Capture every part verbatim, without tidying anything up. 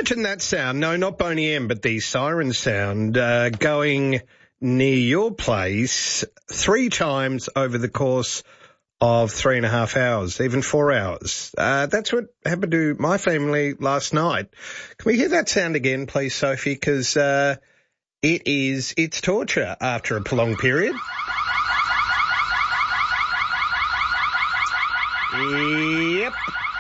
Imagine that sound. No, not Boney M, but the siren sound uh, going near your place three times over the course of three and a half hours, even four hours. Uh, that's what happened to my family last night. Can we hear that sound again, please, Sophie? Because uh, it is, it's torture after a prolonged period. Yep.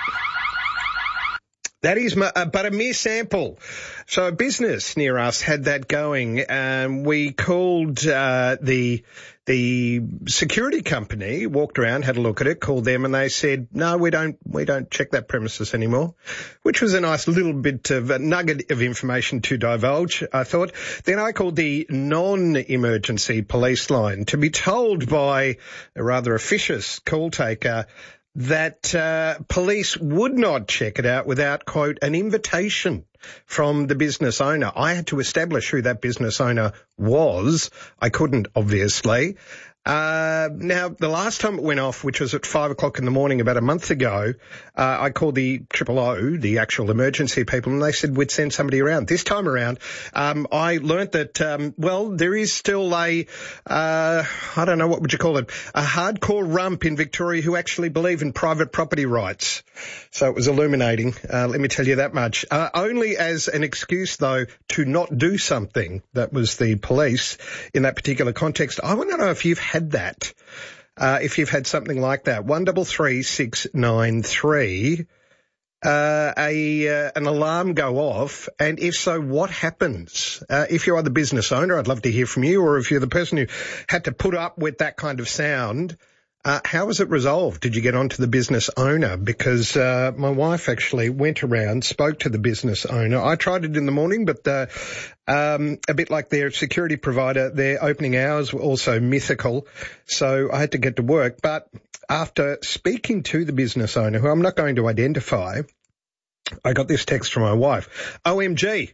That is my, uh, but a mere sample. So a business near us had that going, and we called uh, the the security company, walked around, had a look at it, called them, and they said, no, we don't we don't check that premises anymore, which was a nice little bit of a nugget of information to divulge, I thought. Then I called the non-emergency police line to be told by a rather officious call taker that uh, police would not check it out without, quote, an invitation from the business owner. I had to establish who that business owner was. I couldn't, obviously. Uh, now, the last time it went off, which was at five o'clock in the morning about a month ago, uh, I called the Triple O, the actual emergency people, and they said we'd send somebody around. This time around, um, I learnt that, um, well, there is still a, uh, I don't know, what would you call it, a hardcore rump in Victoria who actually believe in private property rights. So it was illuminating, uh, let me tell you that much. Uh, only as an excuse, though, to not do something. That was the police in that particular context. I want to know if you've had that, uh, if you've had something like that. One double three six nine three, uh, a, uh, an alarm go off, and if so, what happens? Uh, if you are the business owner, I'd love to hear from you, or if you're the person who had to put up with that kind of sound, Uh, how was it resolved? Did you get on to the business owner? Because uh, my wife actually went around, spoke to the business owner. I tried it in the morning, but uh, um, a bit like their security provider, their opening hours were also mythical, so I had to get to work. But after speaking to the business owner, who I'm not going to identify, I got this text from my wife. O M G,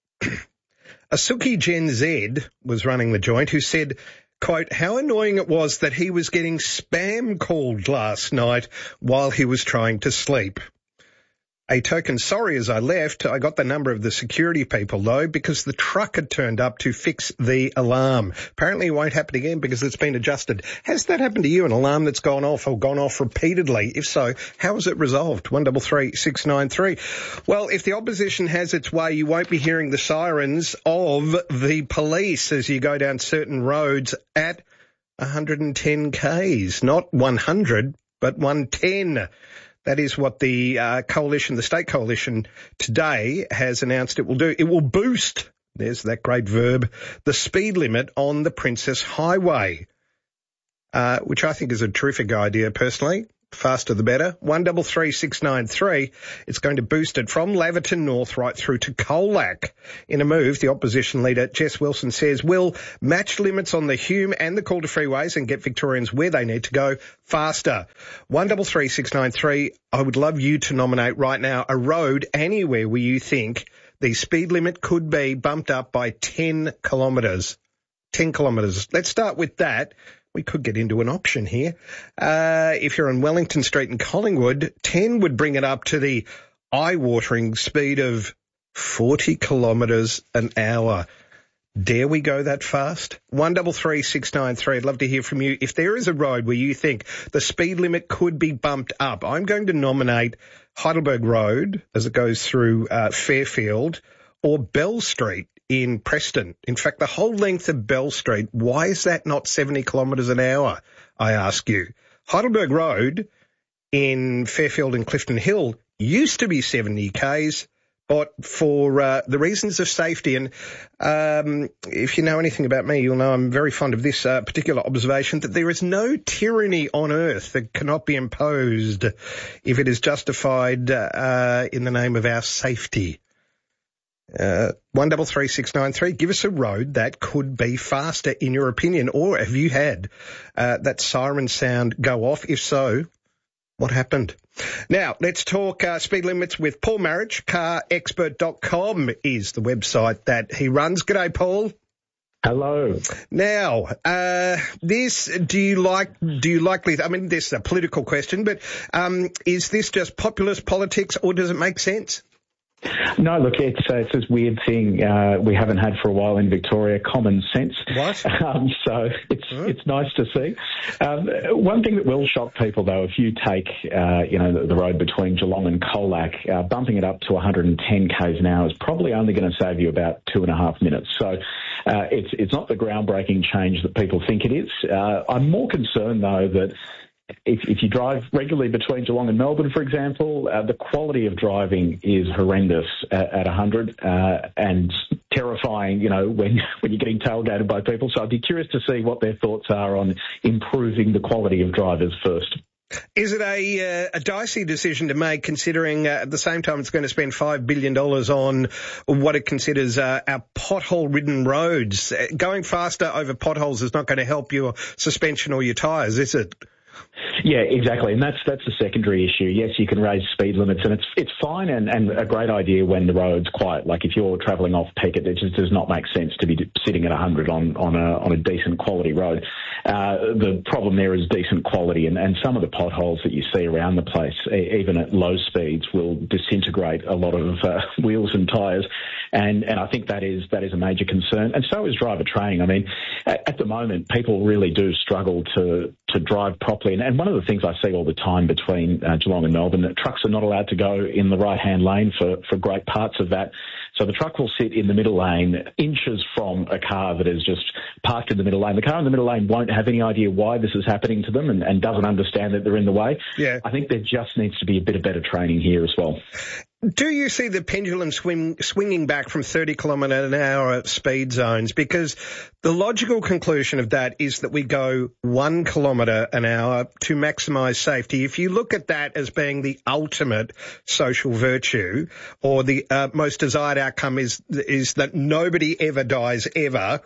a Suki Gen Z was running the joint who said, quote, how annoying it was that he was getting spam called last night while he was trying to sleep. A token sorry as I left. I got the number of the security people, though, because the truck had turned up to fix the alarm. Apparently it won't happen again because it's been adjusted. Has that happened to you, an alarm that's gone off or gone off repeatedly? If so, how was it resolved? One double three six nine three. Well, if the opposition has its way, you won't be hearing the sirens of the police as you go down certain roads at one hundred ten kays. Not one hundred, but one ten. That is what the uh, coalition, the state coalition today has announced it will do. It will boost, there's that great verb, the speed limit on the Princess Highway, uh, which I think is a terrific idea personally. Faster the better. One double three six nine three. It's going to boost it from Laverton North right through to Colac. In a move, the opposition leader Jess Wilson says we'll match limits on the Hume and the Calder freeways and get Victorians where they need to go faster. One double three six nine three. I would love you to nominate right now a road anywhere where you think the speed limit could be bumped up by ten kilometres. ten kilometres. Let's start with that. We could get into an option here. Uh, if you're on Wellington Street in Collingwood, ten would bring it up to the eye-watering speed of forty kilometres an hour. Dare we go that fast? One double three six nine three. I'd love to hear from you. If there is a road where you think the speed limit could be bumped up, I'm going to nominate Heidelberg Road as it goes through uh, Fairfield, or Bell Street in Preston. In fact, the whole length of Bell Street, why is that not seventy kilometres an hour, I ask you? Heidelberg Road in Fairfield and Clifton Hill used to be seventy kays, but for uh, the reasons of safety, and um, if you know anything about me, you'll know I'm very fond of this uh, particular observation, that there is no tyranny on earth that cannot be imposed if it is justified uh, in the name of our safety. Uh, one double three six nine three. Give us a road that could be faster in your opinion, or have you had uh, that siren sound go off? If so, what happened? Now, let's talk uh, speed limits with Paul Marriage. car expert dot com is the website that he runs. G'day, Paul. Hello. Now, uh, this, do you like, do you likely, I mean, this is a political question, but um, is this just populist politics or does it make sense? No, look, it's, uh, it's this weird thing uh, we haven't had for a while in Victoria, common sense. What? Um, so it's huh? it's nice to see. Um, one thing that will shock people, though, if you take, uh, you know, the, the road between Geelong and Colac, uh, bumping it up to one hundred ten kays an hour is probably only going to save you about two and a half minutes. So uh, it's, it's not the groundbreaking change that people think it is. Uh, I'm more concerned, though, that If, if you drive regularly between Geelong and Melbourne, for example, uh, the quality of driving is horrendous at, at one hundred uh, and terrifying, you know, when, when you're getting tailgated by people. So I'd be curious to see what their thoughts are on improving the quality of drivers first. Is it a, uh, a dicey decision to make, considering uh, at the same time it's going to spend five billion dollars on what it considers uh, our pothole-ridden roads? Uh, going faster over potholes is not going to help your suspension or your tyres, is it? Yeah, exactly, and that's that's the secondary issue. Yes, you can raise speed limits, and it's it's fine and, and a great idea when the road's quiet. Like if you're travelling off peak, it just does not make sense to be sitting at one hundred on on a on a decent quality road. Uh, the problem there is decent quality, and, and some of the potholes that you see around the place, even at low speeds, will disintegrate a lot of uh, wheels and tyres, and and I think that is that is a major concern. And so is driver training. I mean, at, at the moment, people really do struggle to to drive properly. And, and one of the things I see all the time between uh, Geelong and Melbourne, that trucks are not allowed to go in the right-hand lane for, for great parts of that. So the truck will sit in the middle lane, inches from a car that is just parked in the middle lane. The car in the middle lane won't have any idea why this is happening to them and, and doesn't understand that they're in the way. Yeah. I think there just needs to be a bit of better training here as well. Do you see the pendulum swing, swinging back from thirty kilometre an hour speed zones? Because the logical conclusion of that is that we go one kilometre an hour to maximise safety. If you look at that as being the ultimate social virtue, or the uh, most desired outcome is is that nobody ever dies ever,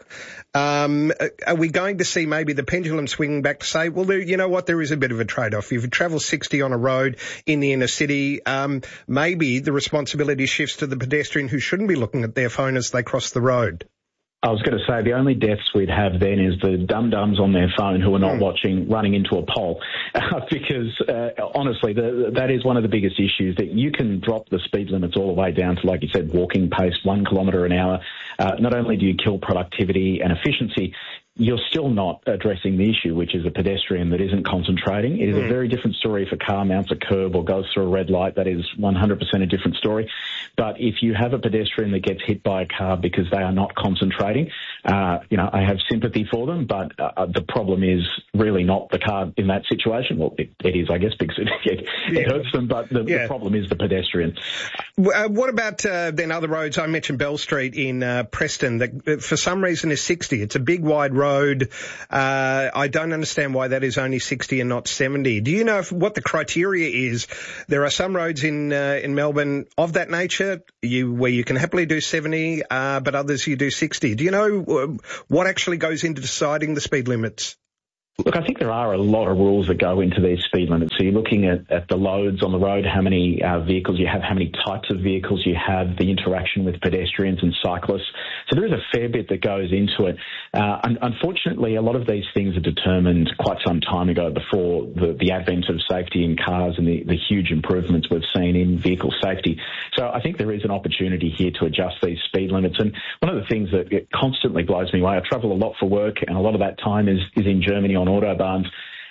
um, are we going to see maybe the pendulum swinging back to say, well, there, you know what, there is a bit of a trade-off. If you travel sixty on a road in the inner city, um, maybe the responsibility shifts to the pedestrian who shouldn't be looking at their phone as they cross the road. I was going to say the only deaths we'd have then is the dum-dums on their phone who are not mm. watching running into a pole, uh, because uh, honestly, the, that is one of the biggest issues, that you can drop the speed limits all the way down to, like you said, walking pace, one kilometre an hour. Uh, not only do you kill productivity and efficiency, you're still not addressing the issue, which is a pedestrian that isn't concentrating. It is mm. a very different story if a car mounts a curb or goes through a red light. That is one hundred percent a different story. But if you have a pedestrian that gets hit by a car because they are not concentrating, uh, you know, I have sympathy for them, but uh, the problem is really not the car in that situation. Well, it, it is, I guess, because it, it, yeah. it hurts them, but the, yeah. the problem is the pedestrian. Uh, what about uh, then other roads? I mentioned Bell Street in uh, Preston, that for some reason is sixty. It's a big, wide road. Road. Uh, I don't understand why that is only sixty and not seventy. Do you know if, what the criteria is? There are some roads in uh, in Melbourne of that nature, you where you can happily do seventy, uh, but others you do sixty. Do you know uh, what actually goes into deciding the speed limits? Look, I think there are a lot of rules that go into these speed limits. So you're looking at, at the loads on the road, how many uh, vehicles you have, how many types of vehicles you have, the interaction with pedestrians and cyclists. So there is a fair bit that goes into it. Uh, un- unfortunately, a lot of these things are determined quite some time ago, before the, the advent of safety in cars and the, the huge improvements we've seen in vehicle safety. So I think there is an opportunity here to adjust these speed limits. And one of the things that constantly blows me away, I travel a lot for work, and a lot of that time is, is in Germany on autobahns.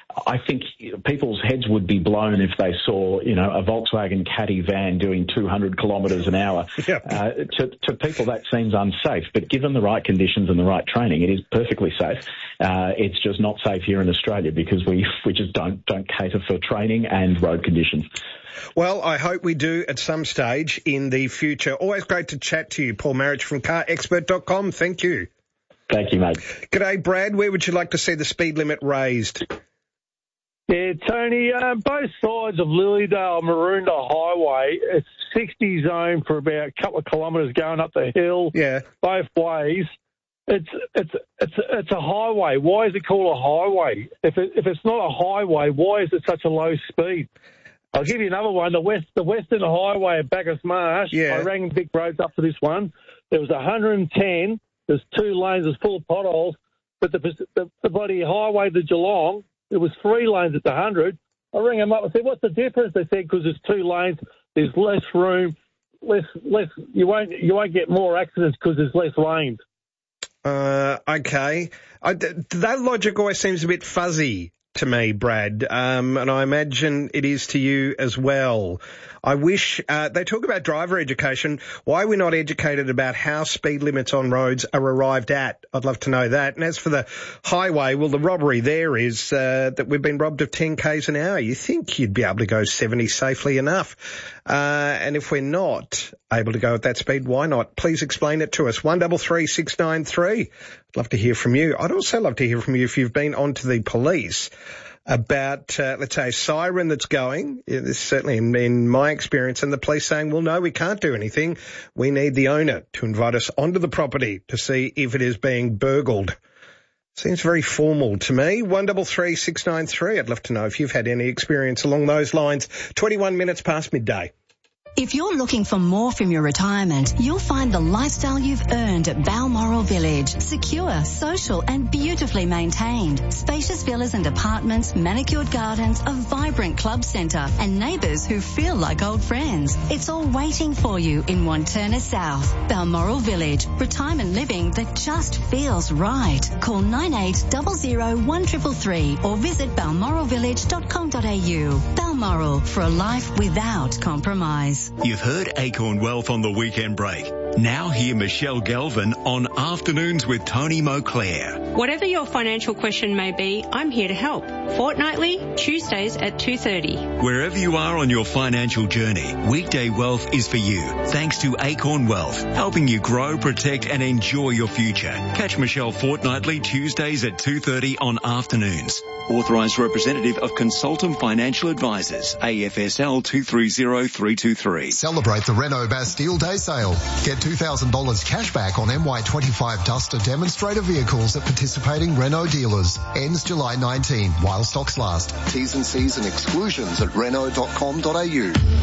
I think people's heads would be blown if they saw, you know, a Volkswagen Caddy van doing two hundred kilometres an hour. Yep. Uh, to, to people, that seems unsafe. But given the right conditions and the right training, it is perfectly safe. Uh, it's just not safe here in Australia because we we just don't don't cater for training and road conditions. Well, I hope we do at some stage in the future. Always great to chat to you, Paul Marriage from car expert dot com. Thank you. Thank you, mate. G'day, Brad. Where would you like to see the speed limit raised? Yeah, Tony, uh, both sides of Lilydale Maroondah Highway, it's sixty zone for about a couple of kilometres going up the hill. Yeah. Both ways. It's it's it's it's a highway. Why is it called a highway? If it, if it's not a highway, why is it such a low speed? I'll give you another one. The west the Western Highway at Bacchus Marsh. Yeah. I rang Vic Roads up for this one. There was one hundred ten. There's two lanes. There's full of potholes. But the, the the bloody highway to Geelong, it was three lanes at the one hundred. I rang them up and said, what's the difference? They said, because there's two lanes, there's less room. less, less. You won't, you won't get more accidents because there's less lanes. Uh, okay. I, that logic always seems a bit fuzzy to me, Brad, um, and I imagine it is to you as well. I wish, uh, they talk about driver education. Why we're not educated about how speed limits on roads are arrived at. I'd love to know that. And as for the highway, well, the robbery there is, uh, that we've been robbed of ten kays an hour. You think you'd be able to go seventy safely enough. Uh, and if we're not able to go at that speed, why not? Please explain it to us. one three three six nine three. I'd love to hear from you. I'd also love to hear from you if you've been onto the police about, uh, let's say, a siren that's going. Yeah, this is certainly in, in my experience, and the police saying, well, no, we can't do anything. We need the owner to invite us onto the property to see if it is being burgled. Seems very formal to me. one three three six nine three. I'd love to know if you've had any experience along those lines. twenty-one minutes past midday. If you're looking for more from your retirement, you'll find the lifestyle you've earned at Balmoral Village. Secure, social and beautifully maintained. Spacious villas and apartments, manicured gardens, a vibrant club centre and neighbours who feel like old friends. It's all waiting for you in Wantirna South. Balmoral Village. Retirement living that just feels right. Call nine eight zero zero one three three three or visit balmoral village dot com dot a u. Balmoral, for a life without compromise. You've heard Acorn Wealth on the weekend break. Now hear Michelle Galvin on Afternoons with Tony Moclair. Whatever your financial question may be, I'm here to help. Fortnightly, Tuesdays at two thirty. Wherever you are on your financial journey, Weekday Wealth is for you. Thanks to Acorn Wealth, helping you grow, protect and enjoy your future. Catch Michelle fortnightly Tuesdays at two thirty on Afternoons. Authorised representative of Consultant Financial Advisors, A F S L two three zero three two three. Celebrate the Renault Bastille Day Sale. Get two thousand dollars cash back on M Y twenty-five Duster demonstrator vehicles at participating Renault dealers. Ends July nineteenth while stocks last. T's and C's and exclusions at renault dot com dot a u.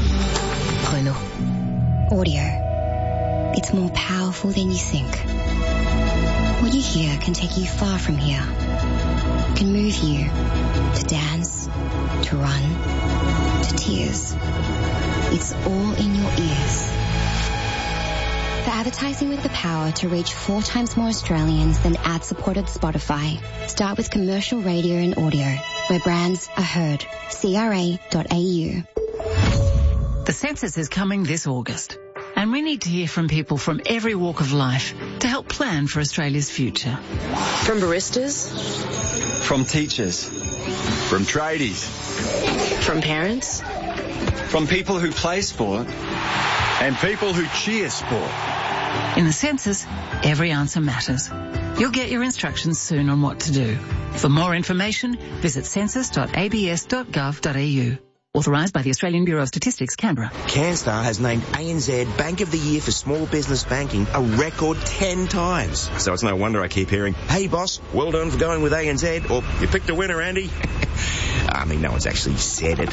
Renault. Audio. It's more powerful than you think. What you hear can take you far from here. It can move you to dance, to run, to tears. It's all in your ears. For advertising with the power to reach four times more Australians than ad-supported Spotify, start with commercial radio and audio, where brands are heard. C R A dot A U. The census is coming this August, and we need to hear from people from every walk of life to help plan for Australia's future. From baristas, from teachers, from tradies, from parents, from people who play sport and people who cheer sport. In the census, every answer matters. You'll get your instructions soon on what to do. For more information, visit census dot a b s dot gov dot a u. Authorised by the Australian Bureau of Statistics, Canberra. Canstar has named A N Z Bank of the Year for Small Business Banking a record ten times. So it's no wonder I keep hearing, hey boss, well done for going with A N Z, or you picked a winner, Andy. I mean, no one's actually said it,